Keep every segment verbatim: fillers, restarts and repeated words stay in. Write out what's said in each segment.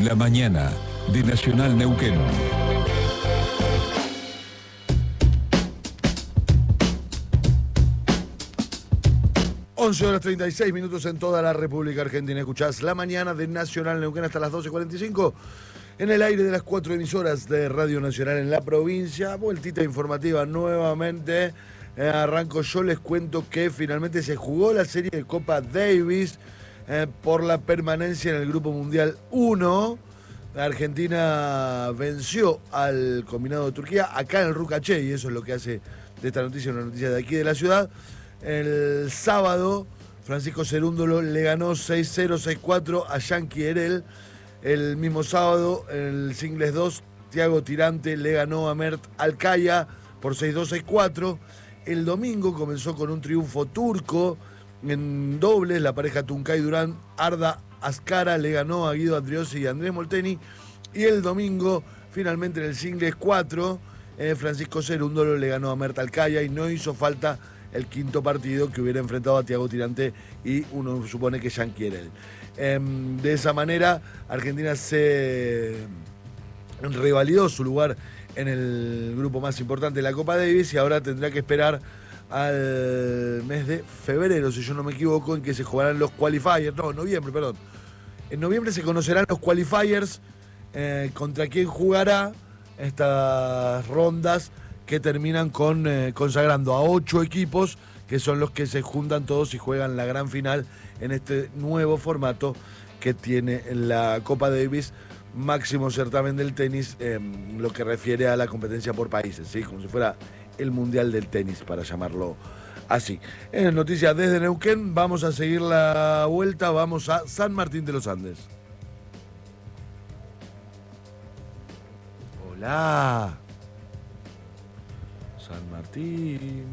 La mañana de Nacional Neuquén. once horas treinta y seis minutos en toda la República Argentina. Escuchás La mañana de Nacional Neuquén hasta las doce cuarenta y cinco. En el aire de las cuatro emisoras de Radio Nacional en la provincia. Vueltita informativa nuevamente. Eh, arranco yo, les cuento que finalmente se jugó la serie de Copa Davis eh, por la permanencia en el Grupo Mundial uno. Argentina venció al combinado de Turquía acá en el Rucaché, y eso es lo que hace de esta noticia una noticia de aquí de la ciudad. El sábado, Francisco Cerúndolo le ganó seis cero, seis cuatro a Yankee Erel. El mismo sábado, en el singles dos, Thiago Tirante le ganó a Mert Alcaya por seis dos, seis cuatro. El domingo comenzó con un triunfo turco en dobles. La pareja Tuncay Durán, Arda Ascara le ganó a Guido Andriossi y Andrés Molteni. Y el domingo, finalmente en el singles cuatro, eh, Francisco Cerúndolo le ganó a Mert Alcaya y no hizo falta el quinto partido que hubiera enfrentado a Thiago Tirante y uno supone que Yankee Erel. Eh, de esa manera, Argentina se revalidó su lugar en el grupo más importante de la Copa Davis y ahora tendrá que esperar al mes de febrero, si yo no me equivoco, en que se jugarán los qualifiers. No, noviembre, perdón. En noviembre se conocerán los qualifiers, eh, contra quién jugará estas rondas que terminan con eh, consagrando a ocho equipos, que son los que se juntan todos y juegan la gran final en este nuevo formato que tiene la Copa Davis, máximo certamen del tenis, eh, lo que refiere a la competencia por países, ¿sí? Como si fuera el Mundial del Tenis, para llamarlo así. En noticias desde Neuquén, vamos a seguir la vuelta, vamos a San Martín de los Andes. Hola. San Martín.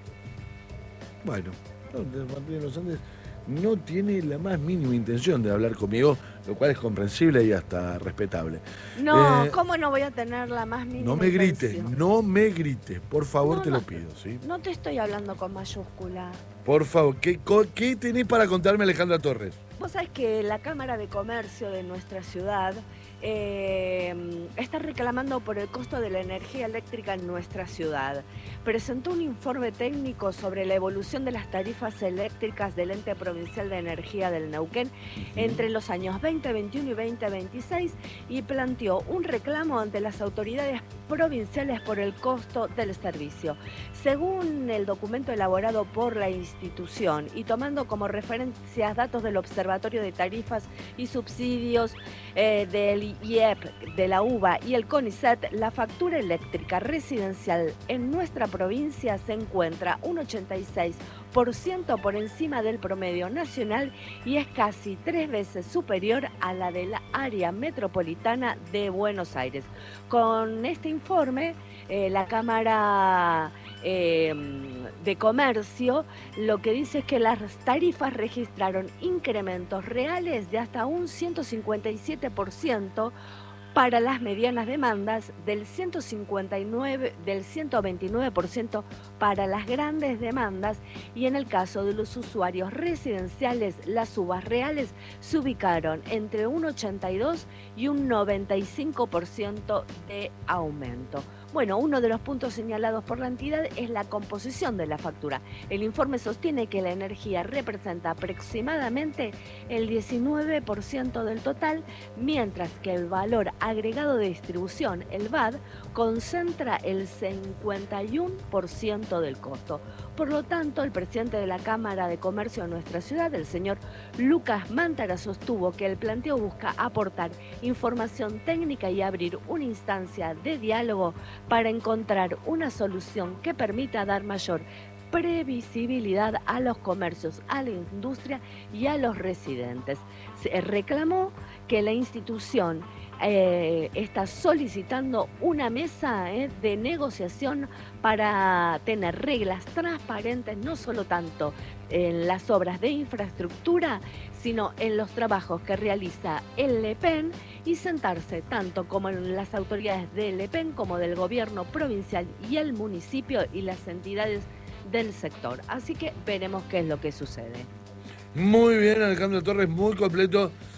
Bueno, San Martín de los Andes no tiene la más mínima intención de hablar conmigo, lo cual es comprensible y hasta respetable. No, eh, ¿cómo no voy a tener la más mínima No me grites, intención? no me grites, por favor, No, te no, lo pido, ¿sí? No te estoy hablando con mayúscula. Por favor, ¿qué, ¿qué tenés para contarme, Alejandra Torres? Vos sabés que la Cámara de Comercio de nuestra ciudad eh, está reclamando por el costo de la energía eléctrica en nuestra ciudad. Presentó un informe técnico sobre la evolución de las tarifas eléctricas del Ente Provincial de Energía del Neuquén uh-huh. entre los años veinte veintiuno y veinte veintiséis y planteó un reclamo ante las autoridades provinciales por el costo del servicio. Según el documento elaborado por la institución y tomando como referencias datos del Observatorio de Tarifas y Subsidios eh, del I E P, de la U B A y el CONICET, la factura eléctrica residencial en nuestra provincia se encuentra un ochenta y seis por ciento por encima del promedio nacional y es casi tres veces superior a la de la área metropolitana de Buenos Aires. Con este informe, eh, la Cámara eh, de Comercio lo que dice es que las tarifas registraron incrementos reales de hasta un ciento cincuenta y siete por ciento para las medianas demandas, del ciento cincuenta y nueve, del ciento veintinueve por ciento para las grandes demandas, y en el caso de los usuarios residenciales, las subas reales se ubicaron entre un ochenta y dos y un noventa y cinco por ciento de aumento. Bueno, uno de los puntos señalados por la entidad es la composición de la factura. El informe sostiene que la energía representa aproximadamente el diecinueve por ciento del total, mientras que el valor agregado de distribución, el V A D, concentra el cincuenta y uno por ciento del costo. Por lo tanto, el presidente de la Cámara de Comercio de nuestra ciudad, el señor Lucas Mántara, sostuvo que el planteo busca aportar información técnica y abrir una instancia de diálogo para encontrar una solución que permita dar mayor previsibilidad a los comercios, a la industria y a los residentes. Se reclamó que la institución eh, está solicitando una mesa eh, de negociación para tener reglas transparentes, no solo tanto en las obras de infraestructura, sino en los trabajos que realiza el L E P E N, y sentarse tanto como en las autoridades del L E P E N como del gobierno provincial y el municipio y las entidades del sector. Así que veremos qué es lo que sucede. Muy bien, Alejandro Torres, muy completo